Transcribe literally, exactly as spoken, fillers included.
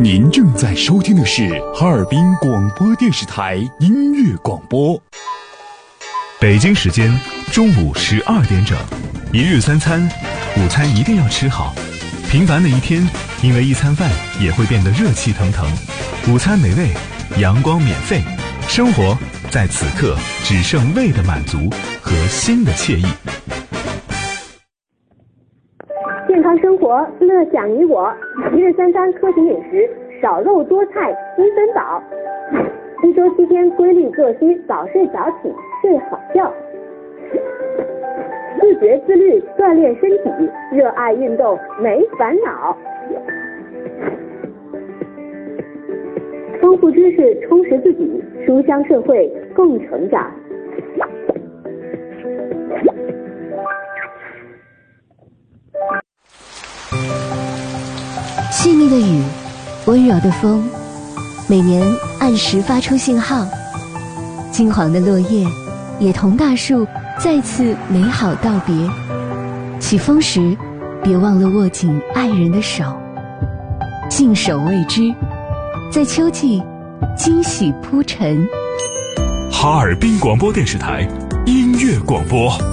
您正在收听的是哈尔滨广播电视台音乐广播。 北京时间中午十二点整，一日三餐，午餐一定要吃好。平凡的一天，因为一餐饭也会变得热气腾腾。午餐美味，阳光免费，生活在此刻只剩胃的满足和心的惬意。 健康生活，乐享你我。一日三餐，科学饮食，少肉多菜，积分饱。一周七天，规律作息，早睡早起，睡好觉。自觉自律，锻炼身体，热爱运动，没烦恼。丰富知识，充实自己，书香社会，共成长。 细腻的雨，温柔的风，每年按时发出信号。金黄的落叶，也同大树再次美好道别。起风时，别忘了握紧爱人的手。信手未知，在秋季惊喜铺陈。 哈尔滨广播电视台音乐广播。